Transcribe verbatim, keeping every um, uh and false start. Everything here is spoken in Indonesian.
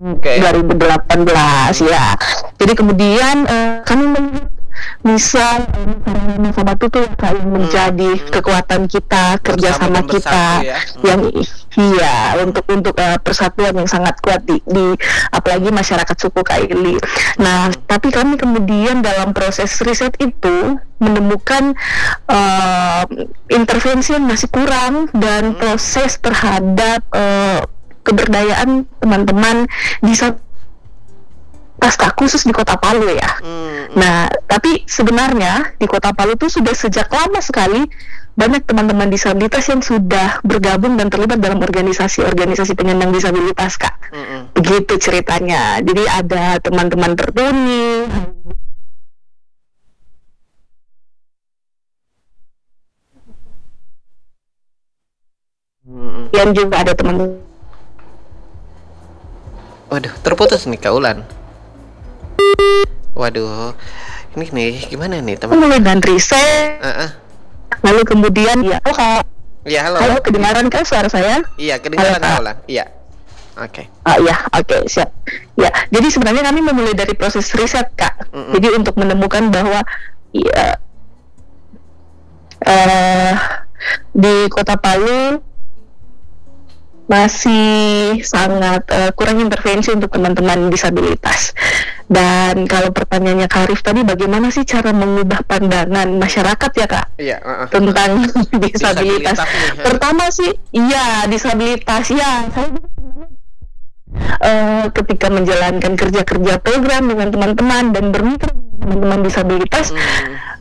Oke. dua ribu delapan belas ya. Jadi kemudian uh, kami melihat misal sama itu tuh kayak menjadi Hmm, hmm. kekuatan kita, Bersama kerjasama dan bersatu kita ya. Hmm. yang iya untuk untuk uh, persatuan yang sangat kuat di, di apalagi masyarakat suku Kaili. Nah, Hmm. tapi kami kemudian dalam proses riset itu menemukan uh, intervensi yang masih kurang dan Hmm. proses terhadap uh, keberdayaan teman-teman di pasca khusus di Kota Palu ya. Hmm. Nah, tapi sebenarnya di Kota Palu itu sudah sejak lama sekali banyak teman-teman disabilitas yang sudah bergabung dan terlibat dalam organisasi-organisasi penyandang disabilitas, Kak. Hmm. Begitu ceritanya. Jadi ada teman-teman tertuni, Hmm. yang juga ada teman. Waduh, terputus nih Kak Ulan. Waduh, ini nih gimana nih teman? Mulai dan riset, Uh-uh. lalu kemudian ya, oh, halo, Iya halo. halo, kedengaran kan suara saya? Iya kedengaran Halo, Kak Kak. Ulan. Iya. Oke. Ah ya, oke, siap. Ya, jadi sebenarnya kami memulai dari proses riset, Kak. Mm-mm. Jadi untuk menemukan bahwa ya, eh, di Kota Palu masih sangat eh, kurang intervensi untuk teman-teman disabilitas. Dan kalau pertanyaannya Kak Arif tadi, bagaimana sih cara mengubah pandangan masyarakat ya, Kak? Iya. Uh-uh. Tentang disabilitas. Disabilitas nih. Pertama sih, iya disabilitas ya. Saya uh, ketika menjalankan kerja-kerja program dengan teman-teman dan bermitra dengan teman-teman disabilitas, Hmm.